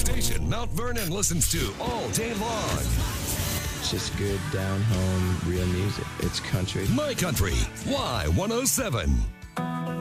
station Mount Vernon listens to all day long. It's just good, down-home, real music. It's country. My Country, Y107.